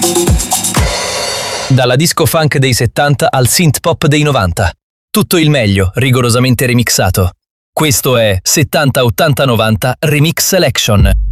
Dalla disco funk dei 70 al synth pop dei 90. Tutto il meglio, rigorosamente remixato. Questo è 70 80 90 Remix Selection.